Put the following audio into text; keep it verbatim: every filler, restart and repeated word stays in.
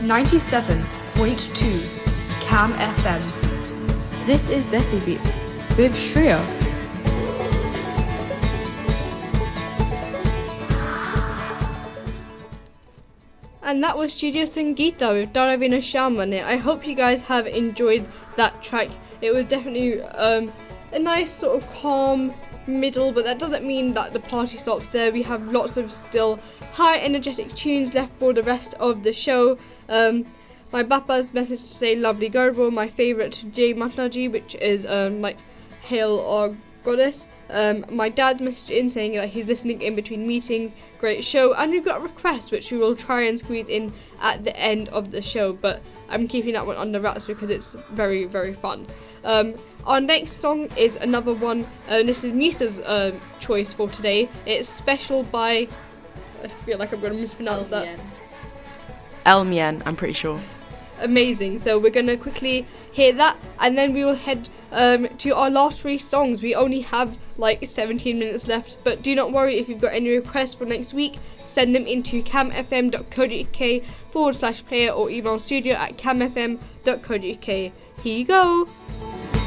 ninety-seven point two Cam F M. This is Desi Beats with Shreya. And that was Studio Sangeeta with Dharavina Shamane. I hope you guys have enjoyed that track. It was definitely um, a nice sort of calm middle, but that doesn't mean that the party stops there. We have lots of still high energetic tunes left for the rest of the show. Um, my Bapa's message to say lovely Garbo, my favourite Jay Mataji, which is um, like hail our goddess. Um, my dad's message in saying that he's listening in between meetings, great show, and we've got a request which we will try and squeeze in at the end of the show, but I'm keeping that one under wraps because it's very, very fun. Um, our next song is another one, uh, this is Musa's uh, choice for today. It's Special by, I feel like I'm going to mispronounce that. El Mien, I'm pretty sure. Amazing, so we're going to quickly hear that, and then we will head um, to our last three songs. We only have like seventeen minutes left, but do not worry if you've got any requests for next week. Send them into camfm.co.uk forward slash player or email studio at camfm.co.uk. Here you go.